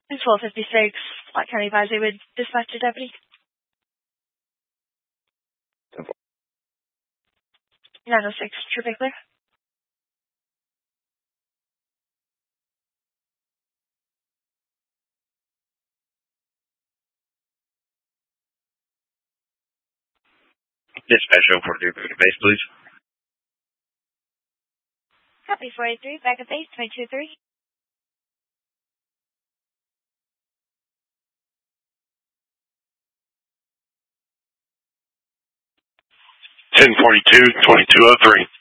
It's 1256. Locke County advised they would dispatch a deputy. 906, traffic clear. Dispatch 043, back at base, please. Copy 483, back at base, 223. 1042, 2203.